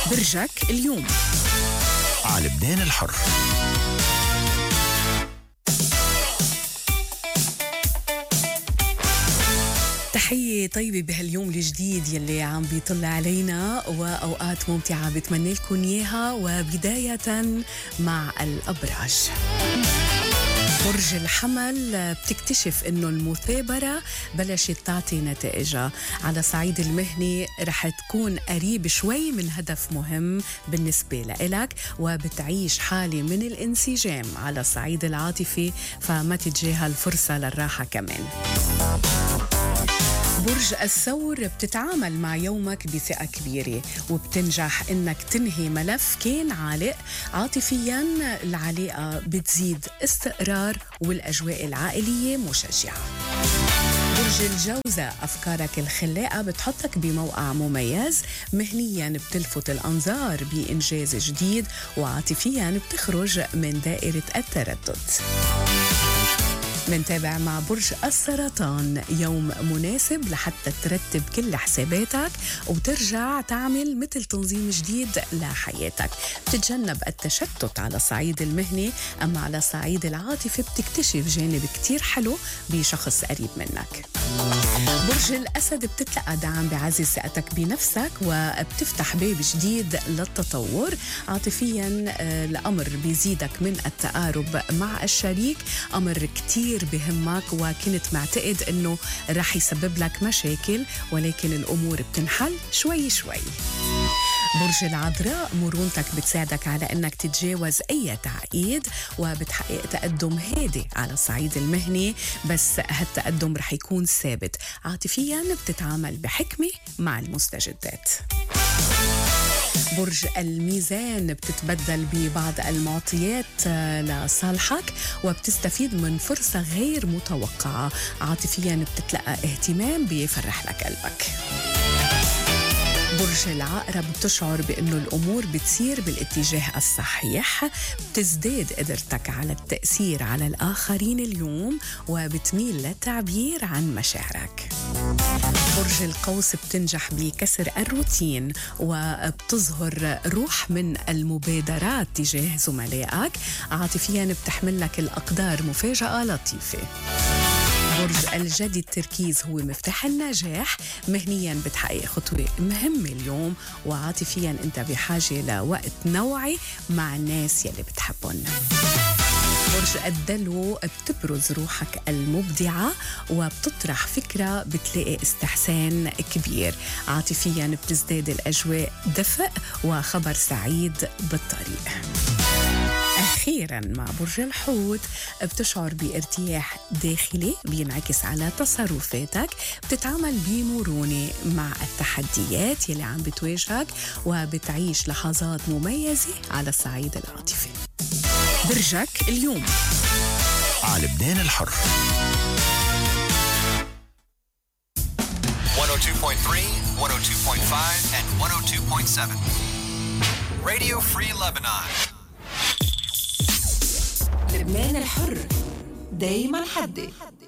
برجك اليوم على لبنان الحر. تحية طيبة بهاليوم الجديد يلي عم بيطلع علينا وأوقات ممتعة بتمنى لكم إياها. وبداية مع الأبراج. برج الحمل بتكتشف انه المثابرة بلشت تعطي نتائجها. على صعيد المهني رح تكون قريب شوي من هدف مهم بالنسبة لإلك وبتعيش حالة من الانسجام. على الصعيد العاطفي فما تتجاهل فرصة للراحة كمان. برج الثور بتتعامل مع يومك بثقة كبيرة وبتنجح انك تنهي ملف كان عالق. عاطفيا العلاقة بتزيد استقرار والاجواء العائلية مشجعة. برج الجوزة أفكارك الخلاقة بتحطك بموقع مميز. مهنياً بتلفت الأنظار بإنجاز جديد وعاطفياً بتخرج من دائرة التردد. منتابع مع برج السرطان. يوم مناسب لحتى ترتب كل حساباتك وترجع تعمل مثل تنظيم جديد لحياتك. بتتجنب التشتت على الصعيد المهني، أما على الصعيد العاطفي بتكتشف جانب كتير حلو بشخص قريب منك. برج الأسد بتتلقى دعم بعزز ثقتك بنفسك وبتفتح باب جديد للتطور. عاطفيا الأمر بيزيدك من التقارب مع الشريك، أمر كتير بهمك وكنت معتقد أنه رح يسبب لك مشاكل ولكن الأمور بتنحل شوي شوي. برج العذراء مرونتك بتساعدك على أنك تتجاوز أي تعقيد وبتحقق تقدم هادئ على الصعيد المهني، بس هالتقدم رح يكون ثابت. عاطفيا بتتعامل بحكمة مع المستجدات. برج الميزان بتتبدل ببعض المعطيات لصالحك وبتستفيد من فرصة غير متوقعة. عاطفيا بتتلقى اهتمام بيفرح لك قلبك. برج العقرب بتشعر بأنه الأمور بتسير بالاتجاه الصحيح. بتزداد قدرتك على التأثير على الآخرين اليوم وبتميل للتعبير عن مشاعرك. برج القوس بتنجح بكسر الروتين وبتظهر روح من المبادرات تجاه زملائك. عاطفيا بتحمل لك الأقدار مفاجأة لطيفة. برج الجدي التركيز هو مفتاح النجاح. مهنيا بتحقق خطوة مهمة اليوم وعاطفيا انت بحاجة لوقت نوعي مع الناس يلي بتحبهم. برج الدلو بتبرز روحك المبدعة وبتطرح فكرة بتلاقي استحسان كبير. عاطفيا بتزداد الأجواء دفء وخبر سعيد بالطريق. أخيراً مع برج الحوت بتشعر بارتياح داخلي بينعكس على تصرفاتك. بتتعامل بمرونة مع التحديات يلي عم بتواجهك وبتعيش لحظات مميزة على الصعيد العاطفي. برجك اليوم على لبنان الحر. 102.3, 102.5 and 102.7 Radio Free Lebanon. لبنان الحر دايما حدي.